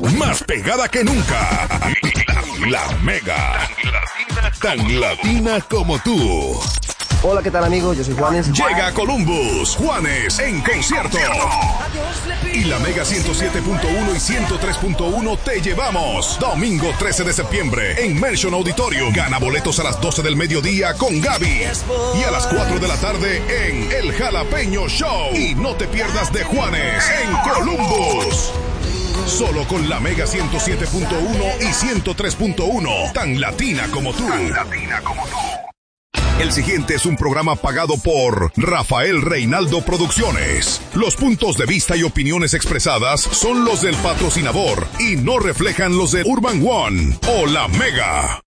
más pegada que nunca. La Mega. Tan latina como tú. Hola, ¿qué tal, amigos? Yo soy Juanes. Llega a Columbus, Juanes en concierto. Y la Mega 107.1 y 103.1 te llevamos. Domingo 13 de septiembre en Mershon Auditorium. Gana boletos a las 12 del mediodía con Gaby. Y a las 4 de la tarde en El Jalapeño Show. Y no te pierdas de Juanes en Columbus. Solo con la Mega 107.1 y 103.1. Tan latina como tú. Tan latina como tú. El siguiente es un programa pagado por Rafael Reinaldo Producciones. Los puntos de vista y opiniones expresadas son los del patrocinador y no reflejan los de Urban One o La Mega.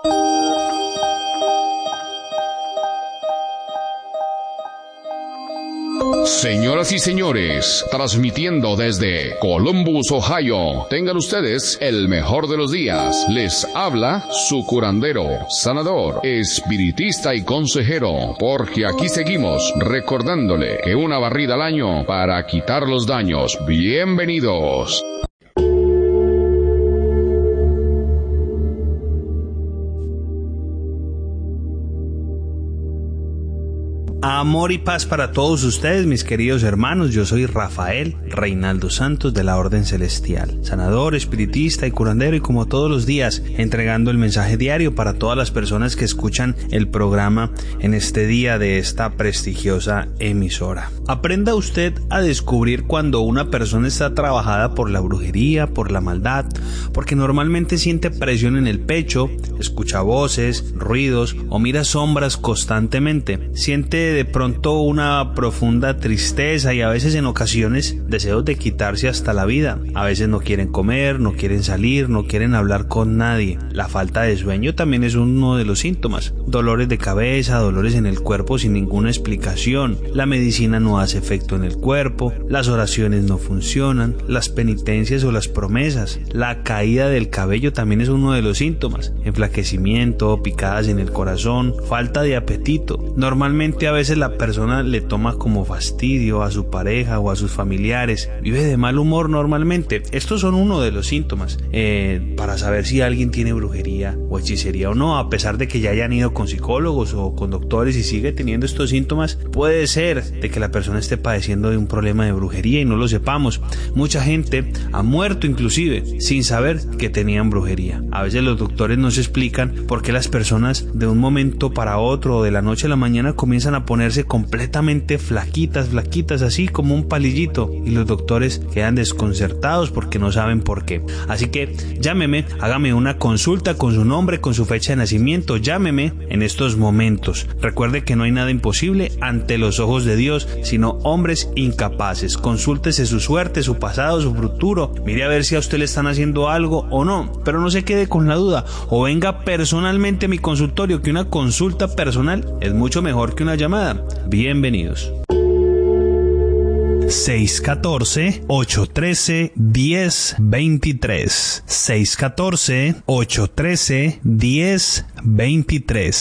Señoras y señores, transmitiendo desde Columbus, Ohio, tengan ustedes el mejor de los días. Les habla su curandero, sanador, espiritista y consejero, porque aquí seguimos recordándole que una barrida al año para quitar los daños. Bienvenidos. Amor y paz para todos ustedes, mis queridos hermanos. Yo soy Rafael Reinaldo Santos de la Orden Celestial, sanador, espiritista y curandero, y como todos los días entregando el mensaje diario para todas las personas que escuchan el programa en este día de esta prestigiosa emisora. Aprenda usted a descubrir cuando una persona está trabajada por la brujería, por la maldad, porque normalmente siente presión en el pecho, escucha voces, ruidos o mira sombras constantemente. Siente de pronto una profunda tristeza y a veces en ocasiones deseos de quitarse hasta la vida. A veces no quieren comer, no quieren salir, no quieren hablar con nadie. La falta de sueño también es uno de los síntomas. Dolores de cabeza, dolores en el cuerpo sin ninguna explicación. La medicina no hace efecto en el cuerpo, las oraciones no funcionan, las penitencias o las promesas. La caída del cabello también es uno de los síntomas. Enflaquecimiento, picadas en el corazón, falta de apetito. Normalmente a veces la persona le toma como fastidio a su pareja o a sus familiares, vive de mal humor normalmente. Estos son uno de los síntomas para saber si alguien tiene brujería o hechicería o no. A pesar de que ya hayan ido con psicólogos o con doctores y sigue teniendo estos síntomas, puede ser de que la persona esté padeciendo de un problema de brujería y no lo sepamos. Mucha gente ha muerto inclusive sin saber que tenían brujería. A veces los doctores no se explican por qué las personas de un momento para otro o de la noche a la mañana comienzan a ponerse completamente flaquitas, así como un palillito, y los doctores quedan desconcertados porque no saben por qué. Así que llámeme, hágame una consulta con su nombre, con su fecha de nacimiento, llámeme en estos momentos. Recuerde que no hay nada imposible ante los ojos de Dios, sino hombres incapaces. Consúltese su suerte, su pasado, su futuro, mire a ver si a usted le están haciendo algo o no, pero no se quede con la duda, o venga personalmente a mi consultorio, que una consulta personal es mucho mejor que una llamada. Bienvenidos. 614-813-1023 614-813-1023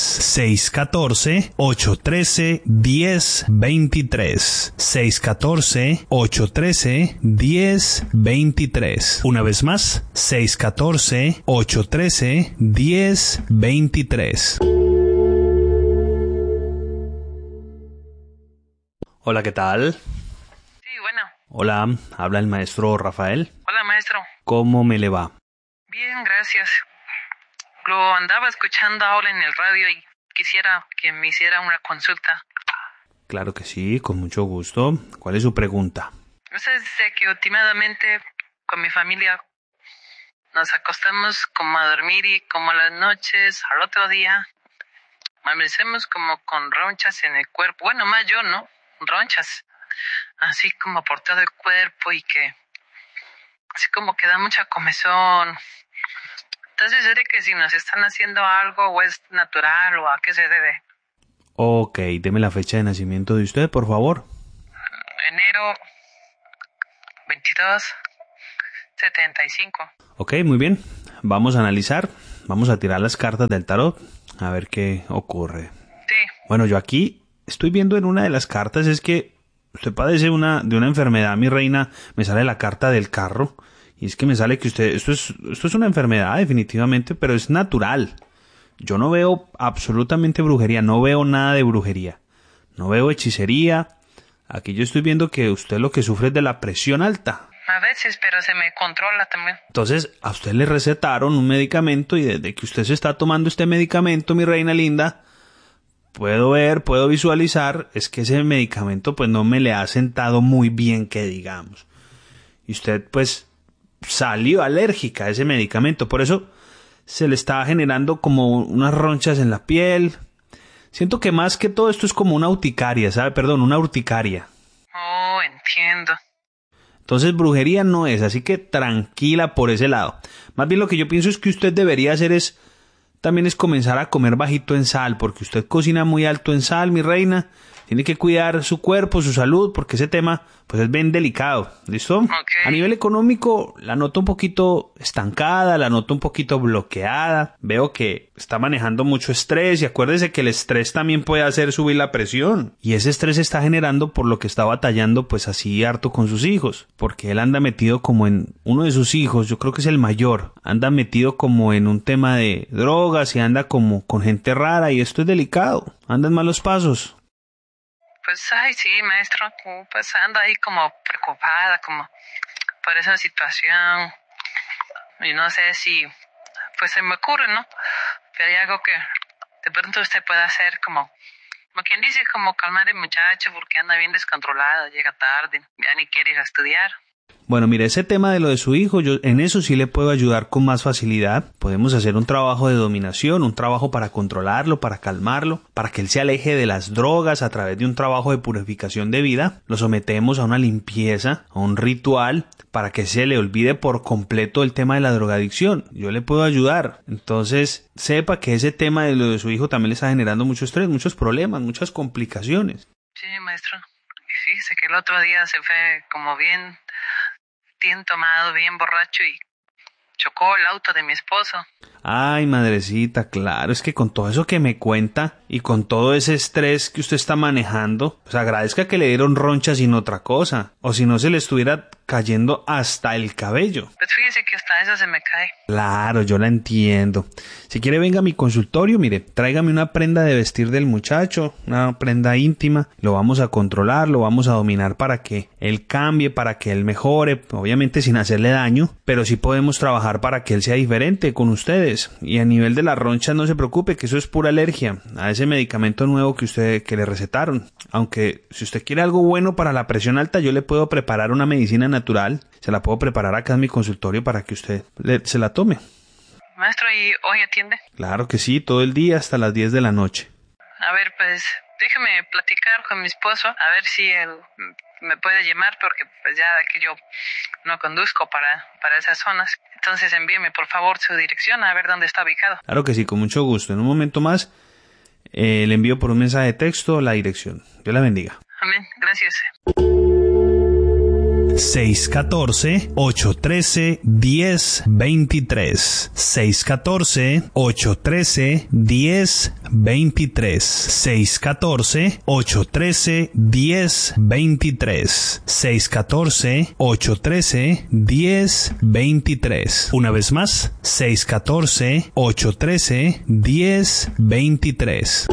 614-813-1023 614-813-1023. Una vez más, 614-813-1023. Hola, ¿qué tal? Sí, bueno. Hola, habla el maestro Rafael. Hola, maestro. ¿Cómo me le va? Bien, gracias. Lo andaba escuchando ahora en el radio y quisiera que me hiciera una consulta. Claro que sí, con mucho gusto. ¿Cuál es su pregunta? Usted dice que últimamente con mi familia nos acostamos como a dormir y como a las noches, al otro día, amanecemos como con ronchas en el cuerpo. Bueno, más yo, ¿no? Ronchas, así como por todo el cuerpo y que así como que da mucha comezón. Entonces yo creo que si nos están haciendo algo o es natural o a qué se debe. Ok, deme la fecha de nacimiento de usted, por favor. Enero 22, 75. Ok, muy bien. Vamos a analizar, vamos a tirar las cartas del tarot, a ver qué ocurre. Sí. Bueno, yo aquí estoy viendo en una de las cartas es que usted padece de una enfermedad, mi reina. Me sale la carta del carro Y es que me sale que esto es una enfermedad definitivamente, pero es natural. Yo no veo absolutamente brujería, no veo nada de brujería, no veo hechicería. Aquí yo estoy viendo que usted lo que sufre es de la presión alta. A veces, pero se me controla también. Entonces, a usted le recetaron un medicamento y desde que usted se está tomando este medicamento, mi reina linda, puedo visualizar, es que ese medicamento pues no me le ha sentado muy bien, que digamos. Y usted pues salió alérgica a ese medicamento, por eso se le está generando como unas ronchas en la piel. Siento que más que todo esto es como una urticaria, ¿sabe? Perdón, una urticaria. Oh, entiendo. Entonces brujería no es, así que tranquila por ese lado. Más bien lo que yo pienso es que usted debería hacer también es comenzar a comer bajito en sal, porque usted cocina muy alto en sal, mi reina. Tiene que cuidar su cuerpo, su salud, porque ese tema pues es bien delicado. ¿Listo? Okay. A nivel económico la noto un poquito estancada, la noto un poquito bloqueada. Veo que está manejando mucho estrés y acuérdese que el estrés también puede hacer subir la presión. Y ese estrés está generando por lo que está batallando pues así harto con sus hijos. Porque él anda metido como en uno de sus hijos, yo creo que es el mayor. Anda metido como en un tema de drogas y anda como con gente rara y esto es delicado. Anda en malos pasos. Pues, sí, maestro, pues ando ahí como preocupada, como por esa situación. Y no sé si, pues se me ocurre, ¿no? Pero hay algo que de pronto usted puede hacer como quien dice, como calmar al muchacho porque anda bien descontrolado, llega tarde, ya ni quiere ir a estudiar. Bueno, mire, ese tema de lo de su hijo, yo en eso sí le puedo ayudar con más facilidad. Podemos hacer un trabajo de dominación, un trabajo para controlarlo, para calmarlo, para que él se aleje de las drogas a través de un trabajo de purificación de vida. Lo sometemos a una limpieza, a un ritual, para que se le olvide por completo el tema de la drogadicción. Yo le puedo ayudar. Entonces, sepa que ese tema de lo de su hijo también le está generando mucho estrés, muchos problemas, muchas complicaciones. Sí, maestro. Y fíjese que el otro día se fue como bien tomado, bien borracho y chocó el auto de mi esposo. Ay, madrecita, claro, es que con todo eso que me cuenta y con todo ese estrés que usted está manejando, pues agradezca que le dieron ronchas sin otra cosa, o si no se le estuviera cayendo hasta el cabello. Pues fíjese que hasta eso se me cae. Claro, yo la entiendo. Si quiere venga a mi consultorio, mire, tráigame una prenda de vestir del muchacho, una prenda íntima, lo vamos a controlar, lo vamos a dominar para que él cambie, para que él mejore, obviamente sin hacerle daño, pero sí podemos trabajar para que él sea diferente con ustedes. Y a nivel de las ronchas no se preocupe, que eso es pura alergia a ese medicamento nuevo que le recetaron. Aunque si usted quiere algo bueno para la presión alta, yo le puedo preparar una medicina natural, se la puedo preparar acá en mi consultorio para que usted se la tome. Maestro, ¿y hoy atiende? Claro que sí, todo el día hasta las 10 de la noche. A ver, pues déjeme platicar con mi esposo, a ver si él me puede llamar, porque pues ya que yo no conduzco para esas zonas. Entonces envíeme por favor su dirección a ver dónde está ubicado. Claro que sí, con mucho gusto. En un momento más le envío por un mensaje de texto la dirección. Dios la bendiga. Amén, gracias. 614-813-1023. 614-813-1023. 614-813-1023. 614-813-1023. Una vez más, 614-813-1023.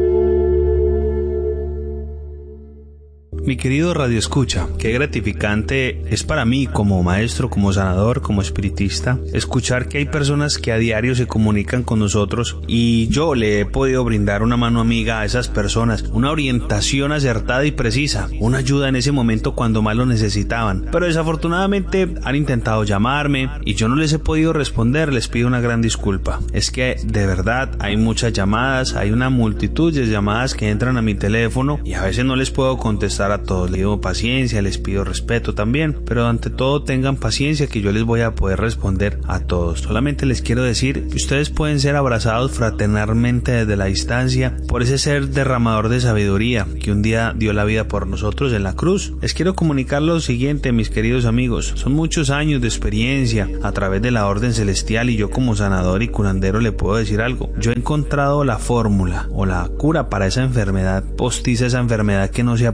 Mi querido Radio Escucha, qué gratificante es para mí como maestro, como sanador, como espiritista, escuchar que hay personas que a diario se comunican con nosotros y yo le he podido brindar una mano amiga a esas personas, una orientación acertada y precisa, una ayuda en ese momento cuando más lo necesitaban. Pero desafortunadamente han intentado llamarme y yo no les he podido responder, les pido una gran disculpa. Es que de verdad hay muchas llamadas, hay una multitud de llamadas que entran a mi teléfono y a veces no les puedo contestar a todos. Les digo paciencia, les pido respeto también, pero ante todo tengan paciencia que yo les voy a poder responder a todos. Solamente les quiero decir que ustedes pueden ser abrazados fraternalmente desde la distancia por ese ser derramador de sabiduría que un día dio la vida por nosotros en la cruz. Les quiero comunicar lo siguiente, mis queridos amigos, son muchos años de experiencia a través de la orden celestial y yo como sanador y curandero le puedo decir algo. Yo he encontrado la fórmula o la cura para esa enfermedad postiza, esa enfermedad que no se ha podido curar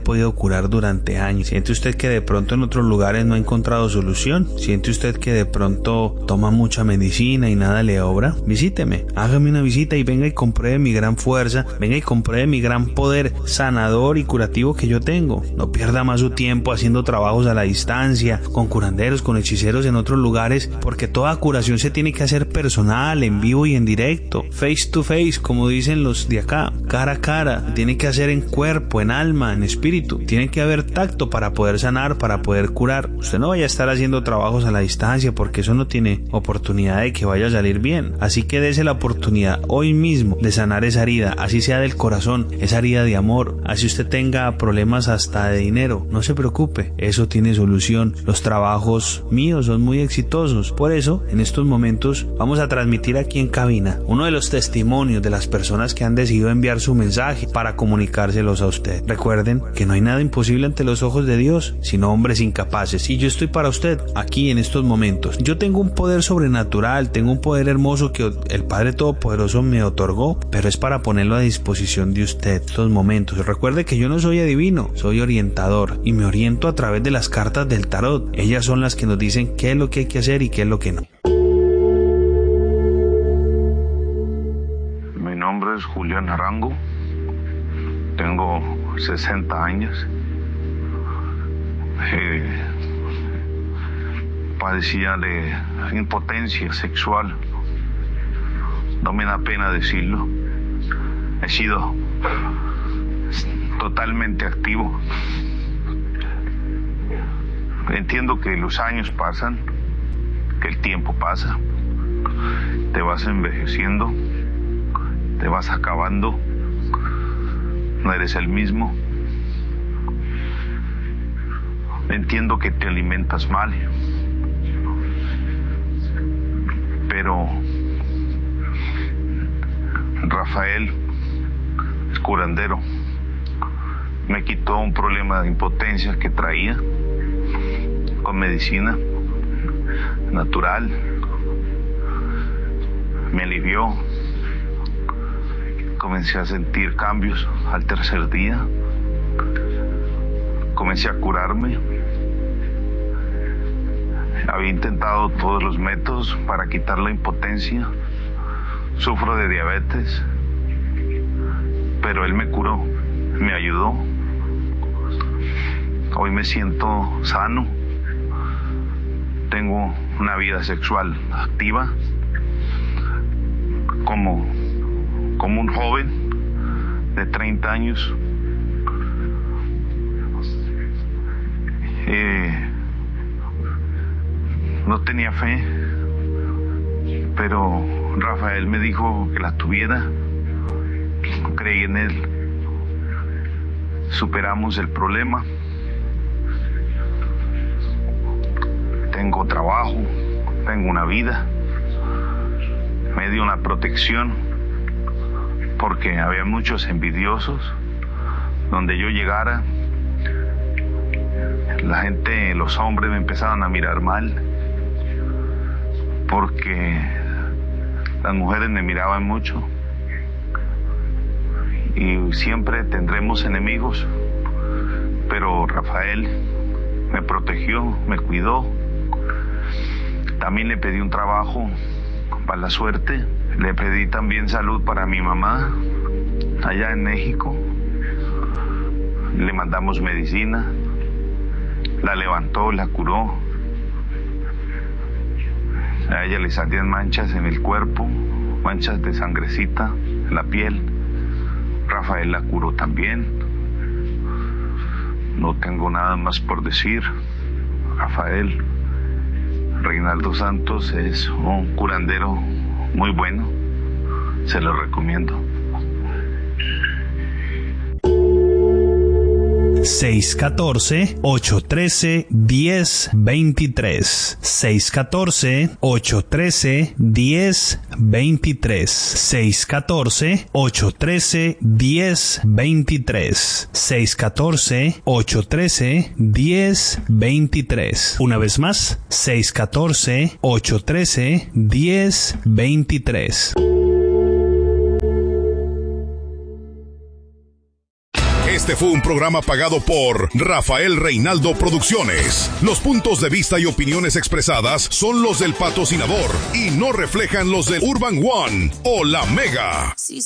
curar durante años. ¿Siente usted que de pronto en otros lugares no ha encontrado solución? ¿Siente usted que de pronto toma mucha medicina y nada le obra? Visíteme, hágame una visita y venga y compruebe mi gran fuerza, venga y compruebe mi gran poder sanador y curativo que yo tengo. No pierda más su tiempo haciendo trabajos a la distancia, con curanderos, con hechiceros en otros lugares, porque toda curación se tiene que hacer personal, en vivo y en directo, face to face, como dicen los de acá, cara a cara. Tiene que hacer en cuerpo, en alma, en espíritu. Tiene que haber tacto para poder sanar, para poder curar. Usted no vaya a estar haciendo trabajos a la distancia, porque eso no tiene oportunidad de que vaya a salir bien. Así que dése la oportunidad hoy mismo de sanar esa herida, así sea del corazón, esa herida de amor. Así usted tenga problemas hasta de dinero, no se preocupe, eso tiene solución. Los trabajos míos son muy exitosos. Por eso, en estos momentos vamos a transmitir aquí en cabina uno de los testimonios de las personas que han decidido enviar su mensaje para comunicárselos a usted. Recuerden que no hay nada imposible ante los ojos de Dios, sino hombres incapaces. Y yo estoy para usted aquí en estos momentos. Yo tengo un poder sobrenatural, tengo un poder hermoso que el Padre Todopoderoso me otorgó, pero es para ponerlo a disposición de usted estos momentos. Recuerde que yo no soy adivino, soy orientador y me oriento a través de las cartas del tarot. Ellas son las que nos dicen qué es lo que hay que hacer y qué es lo que no. Mi nombre es Julián Arango, tengo 60 años, padecía de impotencia sexual, no me da pena decirlo, he sido totalmente activo. Entiendo que los años pasan, que el tiempo pasa, te vas envejeciendo, te vas acabando, no eres el mismo. Entiendo que te alimentas mal, pero Rafael es curandero, me quitó un problema de impotencia que traía con medicina natural, me alivió, comencé a sentir cambios al tercer día, comencé a curarme. Había intentado todos los métodos para quitar la impotencia, sufro de diabetes, pero él me curó, me ayudó. Hoy me siento sano, tengo una vida sexual activa, como un joven de 30 años. No tenía fe, pero Rafael me dijo que la tuviera, creí en él, superamos el problema, tengo trabajo, tengo una vida, me dio una protección, porque había muchos envidiosos. Donde yo llegara, la gente, los hombres me empezaban a mirar mal, porque las mujeres me miraban mucho. Y siempre tendremos enemigos, pero Rafael me protegió, me cuidó. También le pedí un trabajo para la suerte. Le pedí también salud para mi mamá allá en México. Le mandamos medicina, la levantó, la curó. A ella le salían manchas en el cuerpo, manchas de sangrecita en la piel. Rafael la curó también. No tengo nada más por decir. Rafael Reinaldo Santos es un curandero muy bueno, se lo recomiendo. 614-813-1023. 614-813-1023. 614-813-1023. 614-813-1023. Una vez más, 614-813-1023. Este fue un programa pagado por Rafael Reinaldo Producciones. Los puntos de vista y opiniones expresadas son los del patrocinador y no reflejan los de Urban One o La Mega. Si